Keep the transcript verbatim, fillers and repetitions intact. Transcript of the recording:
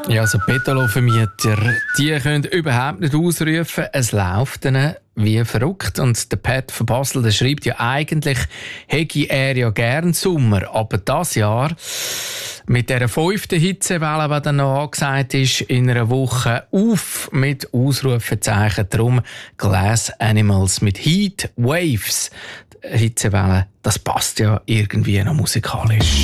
Ja, also Betonvermieter, die können überhaupt nicht ausrufen, es läuft ihnen wie verrückt. Und der Pat von Basel, der schreibt ja, eigentlich hätte er ja gern Sommer, aber das Jahr mit dieser fünften Hitzewelle, die dann noch angesagt ist, in einer Woche auf mit Ausrufezeichen. Darum Glass Animals mit Heat Waves. Hitzewelle, das passt ja irgendwie noch musikalisch.